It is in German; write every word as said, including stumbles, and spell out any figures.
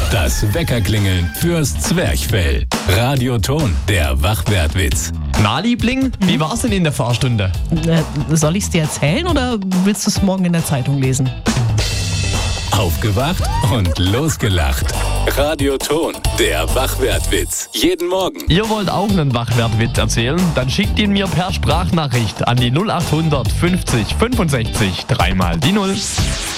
Das Weckerklingeln fürs Zwerchfell. Radioton, der Wachwertwitz. Na, Liebling, wie war's denn in der Fahrstunde? Äh, soll ich's dir erzählen oder willst du es morgen in der Zeitung lesen? Aufgewacht und losgelacht. Radioton, der Wachwertwitz. Jeden Morgen. Ihr wollt auch einen Wachwertwitz erzählen? Dann schickt ihn mir per Sprachnachricht an die null acht hundert fünfzig fünfundsechzig dreimal die Null.